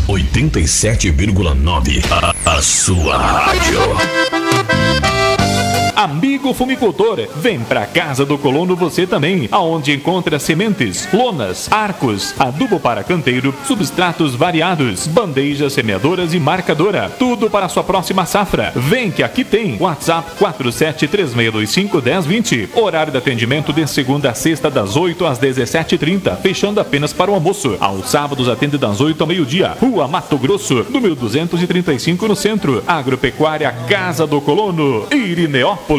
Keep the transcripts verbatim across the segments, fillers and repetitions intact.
oitenta e sete vírgula nove. A, a sua rádio. Amigo fumicultor, vem pra Casa do Colono você também, aonde encontra sementes, lonas, arcos, adubo para canteiro, substratos variados, bandejas semeadoras e marcadora, tudo para a sua próxima safra. Vem que aqui tem. WhatsApp quatro sete três seis dois cinco um zero dois zero. Horário de atendimento de segunda a sexta das oito às dezessete e trinta, fechando apenas para o almoço. Aos sábados atende das oito ao meio-dia. Rua Mato Grosso, número duzentos e trinta e cinco no centro. Agropecuária Casa do Colono, Irineópolis.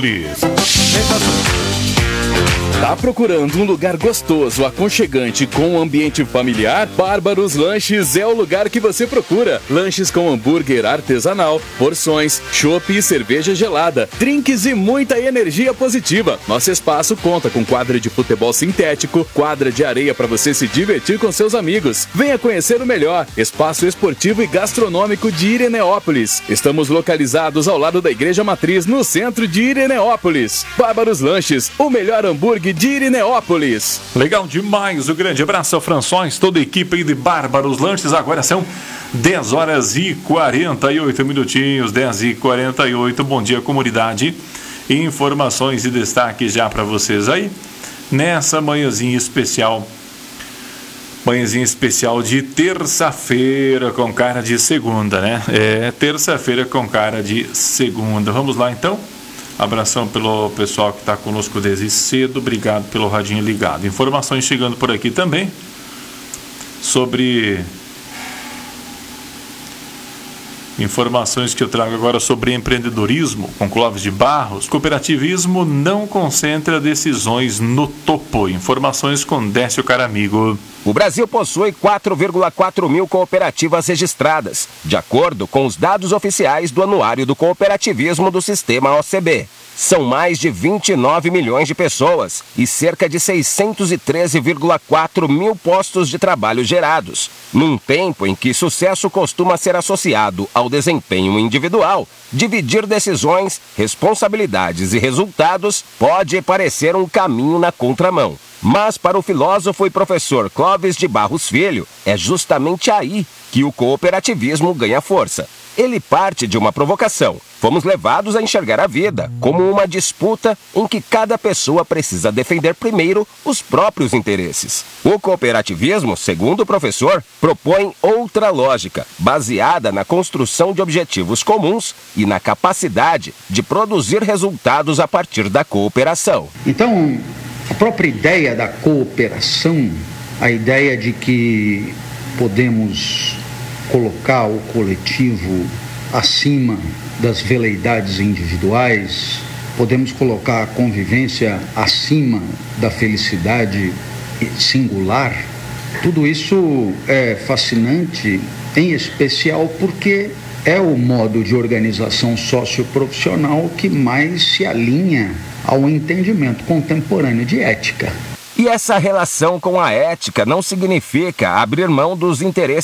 Tá procurando um lugar gostoso, aconchegante, com um ambiente familiar? Bárbaros Lanches é o lugar que você procura. Lanches com hambúrguer artesanal, porções, chopp e cerveja gelada, drinks e muita energia positiva. Nosso espaço conta com quadra de futebol sintético, quadra de areia para você se divertir com seus amigos. Venha conhecer o melhor espaço esportivo e gastronômico de Irineópolis. Estamos localizados ao lado da Igreja Matriz, no centro de Irineópolis. Bárbaros Lanches, o melhor hambúrguer de Irineópolis. Legal demais, um grande abraço ao Franções, toda a equipe aí de Bárbaros Lanches. Agora são dez horas e quarenta e oito minutinhos, dez e quarenta e oito. Bom dia, comunidade. Informações e destaques já para vocês aí nessa manhãzinha especial. Manhãzinha especial de terça-feira com cara de segunda, né? É, terça-feira com cara de segunda. Vamos lá então. Abração pelo pessoal que está conosco desde cedo. Obrigado pelo radinho ligado. Informações chegando por aqui também sobre... Informações que eu trago agora sobre empreendedorismo com Clóvis de Barros. Cooperativismo não concentra decisões no topo. Informações com Décio Caramigo. O Brasil possui quatro vírgula quatro mil cooperativas registradas, de acordo com os dados oficiais do Anuário do Cooperativismo do Sistema O C B. São mais de vinte e nove milhões de pessoas e cerca de seiscentos e treze vírgula quatro mil postos de trabalho gerados. Num tempo em que sucesso costuma ser associado ao desempenho individual, dividir decisões, responsabilidades e resultados pode parecer um caminho na contramão. Mas para o filósofo e professor Clóvis de Barros Filho, é justamente aí que o cooperativismo ganha força. Ele parte de uma provocação. Fomos levados a enxergar a vida como uma disputa em que cada pessoa precisa defender primeiro os próprios interesses. O cooperativismo, segundo o professor, propõe outra lógica, baseada na construção de objetivos comuns e na capacidade de produzir resultados a partir da cooperação. Então, a própria ideia da cooperação, a ideia de que podemos colocar o coletivo acima das veleidades individuais, podemos colocar a convivência acima da felicidade singular, tudo isso é fascinante, em especial porque é o modo de organização socioprofissional que mais se alinha ao entendimento contemporâneo de ética. E essa relação com a ética não significa abrir mão dos interesses